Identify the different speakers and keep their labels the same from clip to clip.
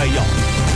Speaker 1: 摘要。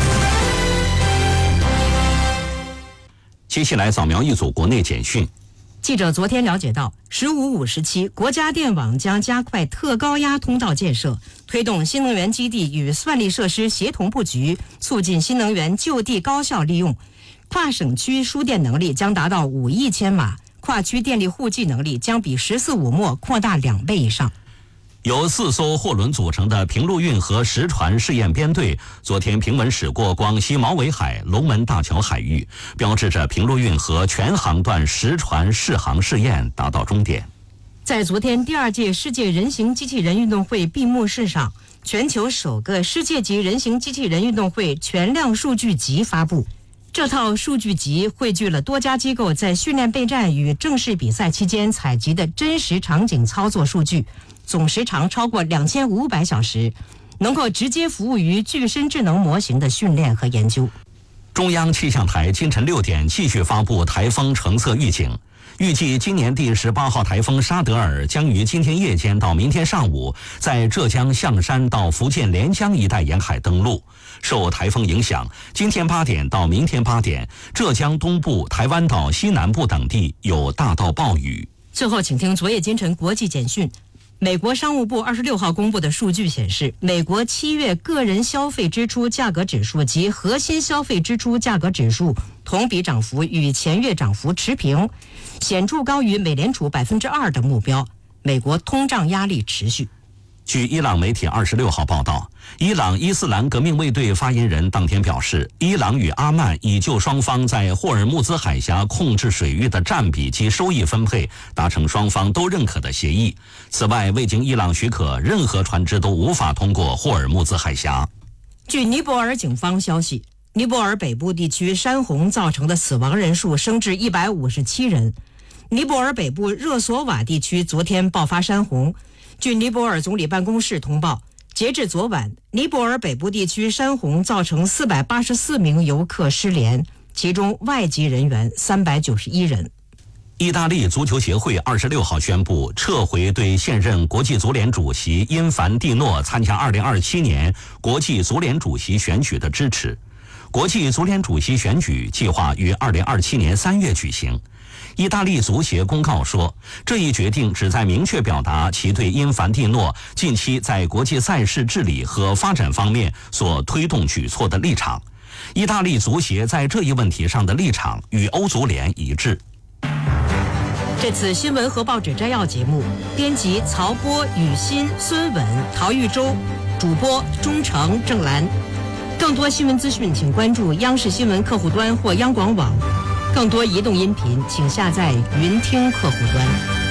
Speaker 1: 接下来扫描一组国内简讯。
Speaker 2: 记者昨天了解到，15-57国家电网将加快特高压通道建设，推动新能源基地与算力设施协同布局，促进新能源就地高效利用。跨省区输电能力将达到5亿千瓦，跨区电力互计能力将比14.5末扩大2倍以上。
Speaker 1: 由4艘货轮组成的平陆运河实船试验编队昨天平稳驶过广西毛尾海龙门大桥海域，标志着平陆运河全航段实船试航试验达到终点。
Speaker 2: 在昨天第2届世界人形机器人运动会闭幕式上，全球首个世界级人形机器人运动会全量数据集发布。这套数据集汇聚了多家机构在训练备战与正式比赛期间采集的真实场景操作数据，总时长超过2500小时，能够直接服务于具身智能模型的训练和研究。
Speaker 1: 中央气象台今晨6点继续发布台风橙色预警，预计今年第18号台风沙德尔将于今天夜间到明天上午在浙江象山到福建连江一带沿海登陆。受台风影响，今天8点到明天8点，浙江东部、台湾岛西南部等地有大到暴雨。
Speaker 2: 最后，请听昨夜今晨国际简讯。美国商务部26号公布的数据显示，美国7月个人消费支出价格指数及核心消费支出价格指数同比涨幅与前月涨幅持平，显著高于美联储2%的目标。美国通胀压力持续。
Speaker 1: 据伊朗媒体26号报道，伊朗伊斯兰革命卫队发言人当天表示，伊朗与阿曼已就双方在霍尔木兹海峡控制水域的占比及收益分配达成双方都认可的协议。此外，未经伊朗许可，任何船只都无法通过霍尔木兹海峡。
Speaker 2: 据尼泊尔警方消息，尼泊尔北部地区山洪造成的死亡人数升至157人。尼泊尔北部热索瓦地区昨天爆发山洪。据尼泊尔总理办公室通报，截至昨晚，尼泊尔北部地区山洪造成484名游客失联，其中外籍人员391人。
Speaker 1: 意大利足球协会26号宣布撤回对现任国际足联主席因凡蒂诺参加2027年国际足联主席选举的支持。国际足联主席选举计划于2027年3月举行。意大利足协公告说，这一决定旨在明确表达其对因凡蒂诺近期在国际赛事治理和发展方面所推动举措的立场。意大利足协在这一问题上的立场与欧足联一致。
Speaker 2: 这次新闻和报纸摘要节目，编辑曹波、雨欣、孙稳、陶玉洲，主播钟诚、郑兰。更多新闻资讯，请关注央视新闻客户端或央广网。更多移动音频，请下载云听客户端。